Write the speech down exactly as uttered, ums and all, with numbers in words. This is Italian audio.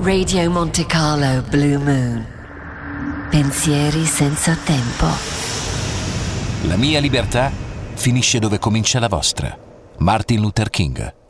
Radio Monte Carlo Blue Moon. Pensieri senza tempo. La mia libertà finisce dove comincia la vostra. Martin Luther King.